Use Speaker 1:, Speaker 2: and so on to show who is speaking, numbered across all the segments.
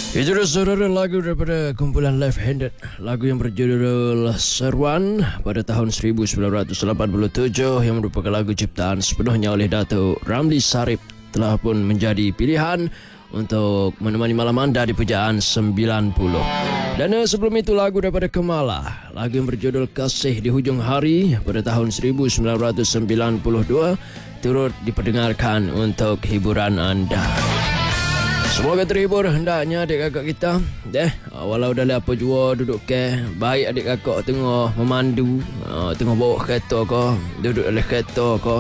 Speaker 1: Itu saudara lagu daripada kumpulan Left Handed, lagu yang berjudul Seruan pada tahun 1987 yang merupakan lagu ciptaan sepenuhnya oleh Dato' Ramli Sarip, telah pun menjadi pilihan untuk menemani malam anda di Pujaan 90. Dan sebelum itu lagu daripada Kemala, lagu yang berjudul Kasih di Hujung Hari pada tahun 1992 turut diperdengarkan untuk hiburan anda. Semoga terhibur hendaknya adik kakak kita. Walau dah apa jua duduk ke, baik adik kakak tengah memandu, tengah bawa kereta ke, duduk dalam kereta ke,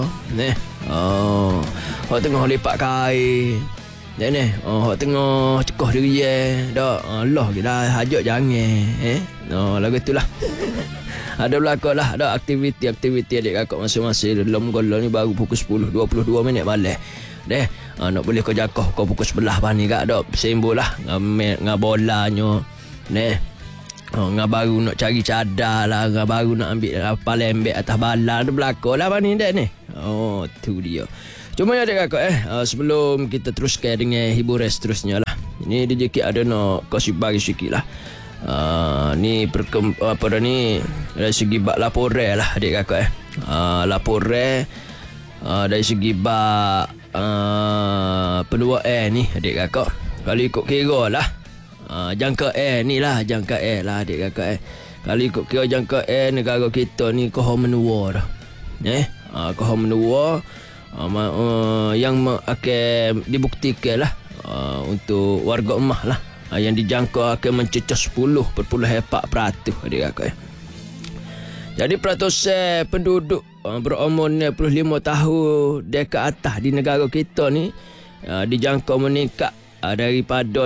Speaker 1: tengah lipat kain. Hak tengah cekoh diri dak. Allah kita hajak jangan. Lagu itulah. Ada berlaku lah, ada aktiviti adik kakak masing-masing dalam golong ni baru pukul 10 22 minit balik. Nak boleh kau jakoh kau pukul 11 pani kak dak sembul lah ngah bolanya. Ngah baru nak cari cadar lah, ngah baru nak ambil apa lembek atas bala ada berlaku lah pani dek ni. Tu dia. Cuma ya adik kakak sebelum kita teruskan dengan hiburan seterusnya lah. Ini DJ Kit ada nak kasih bagi sikit lah. Ni dari segi bak laporan lah adik kakak laporan dari segi bak pendua air ni adik kakak. Kalau ikut kira lah jangka air ni lah, jangka air lah adik kakak Kalau ikut kira jangka air negara kita ni kohon menua dah. Kohon menua yang akan dibuktikan lah untuk warga emah lah yang dijangka akan mencecah 10.4% adik kakak. Jadi peratusan penduduk berumur 65 tahun ke atas di negara kita ni dijangka meningkat daripada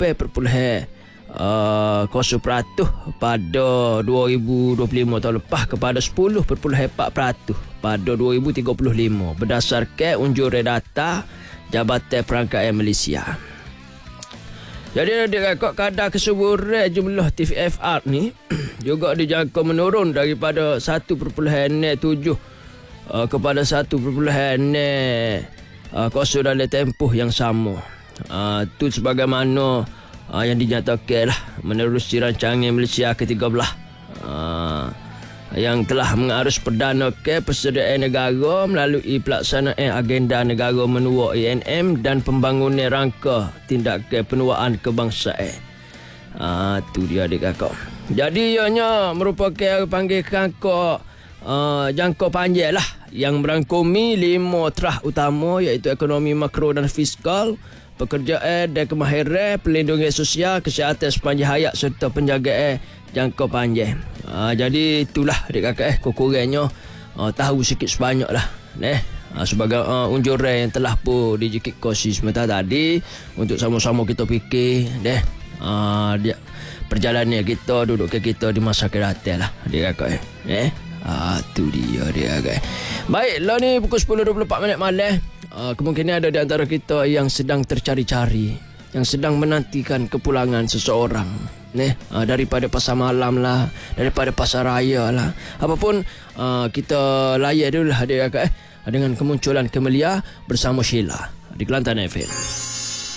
Speaker 1: 8.0% pada 2025 tahun lepas kepada 10.4% pada 2035 berdasarkan unjuran data Jabatan Perangkaian Malaysia. Jadi adik kakak, kadar kesuburan jumlah TFR ni juga dijangka menurun daripada 1.7 kepada 1.0 dalam tempoh yang sama. Itu sebagaimana yang dinyatakan lah menerusi rancangan Malaysia ke-13 yang telah mengarus perdana ke persediaan negara melalui pelaksanaan agenda negara menua ANM dan pembangunan rangka tindakan penuaan kebangsaan. Tu dia adik kakak. Jadi ianya merupakan panggil kakak jangka panjang lah yang merangkumi 5 terah utama, iaitu ekonomi makro dan fiskal, pekerjaan dan kemahiran, perlindungan sosial, kesihatan sepanjang hayat serta penjagaan jangka panjang. Jadi itulah adik kakak kurang-kurangnya tahu sikit sebanyak lah sebagai unjuran yang telah pun dijikit kosi sebentar tadi untuk sama-sama kita fikir perjalanan kita, duduk kita di masa akan datang lah adik kakak. Tu dia adik kakak. Baik, lah ni pukul 10.24 minit malam. Kemungkinan ada di antara kita yang sedang tercari-cari, yang sedang menantikan kepulangan seseorang daripada pasar malam lah, daripada pasar raya lah, apapun kita layan dulu lah adik kakak dengan kemunculan Kemelia bersama Sheila di Kelantan FM.